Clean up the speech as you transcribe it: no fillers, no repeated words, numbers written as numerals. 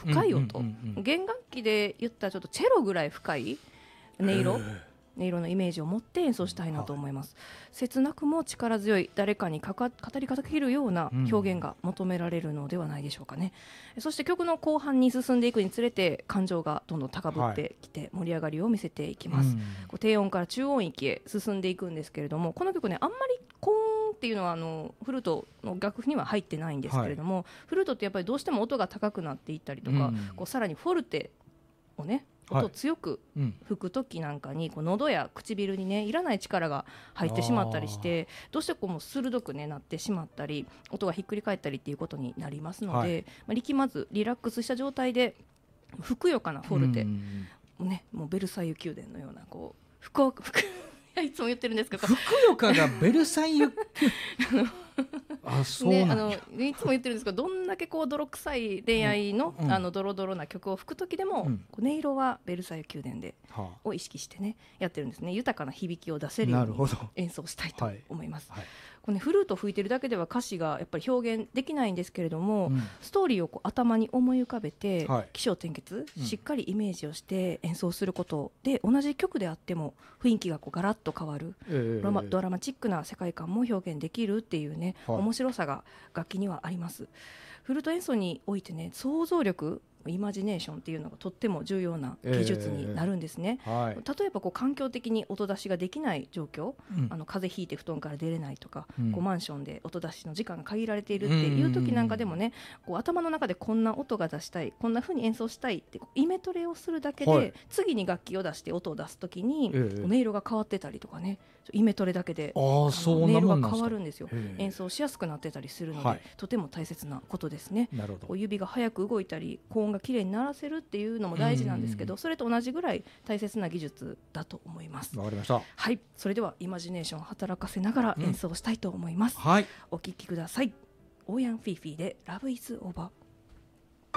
深い音、弦楽器で言ったらちょっとチェロぐらい深い音色のイメージを持って演奏したいなと思います。切なくも力強い誰かに語りかけるような表現が求められるのではないでしょうかね。そして曲の後半に進んでいくにつれて感情がどんどん高ぶってきて盛り上がりを見せていきます。こう低音から中音域へ進んでいくんですけれども、この曲ねあんまり高音っていうのはフルートの楽譜には入ってないんですけれども、フルートってやっぱりどうしても音が高くなっていったりとか、こうさらにフォルテをね音を強く吹く時なんかにこう喉や唇にねいらない力が入ってしまったりして、どうしてこうもう鋭く、ね、なってしまったり音がひっくり返ったりっていうことになりますので、力まずリラックスした状態でふくよかなフォルテ、ね、もうベルサイユ宮殿のようなこういつも言ってるんですけど、 ふくよかがベルサイユそうなんや、 ね、いつも言ってるんですけど、どんだけこう泥臭い恋愛の、ドロドロな曲を吹く時でも、こう音色はベルサイユ宮殿で、を意識してねやってるんですね。豊かな響きを出せるように演奏したいと思います。これね、フルート吹いてるだけでは歌詞がやっぱり表現できないんですけれども、ストーリーをこう頭に思い浮かべて、起承転結しっかりイメージをして演奏することで、同じ曲であっても雰囲気がこうガラッと変わる、ドラマチックな世界観も表現できるっていうね、面白さが楽器にはあります。フルート演奏においてね、想像力、イマジネーションっていうのがとっても重要な技術になるんですね。例えばこう環境的に音出しができない状況、風邪ひいて布団から出れないとか、こうマンションで音出しの時間が限られているっていう時なんかでもね、こう頭の中でこんな音が出したい、こんな風に演奏したいってイメトレをするだけで、次に楽器を出して音を出す時に音色が変わってたりとかね、イメトレだけで音色が変わるんですよ。演奏しやすくなってたりするので、とても大切なことですね。こう指が早く動いたり高音が綺麗に鳴らせるっていうのも大事なんですけど、それと同じぐらい大切な技術だと思います。 わかりました。 はい、それではイマジネーションを働かせながら演奏したいと思います。お聴きください。オーヤンフィーフィーで Love is Over。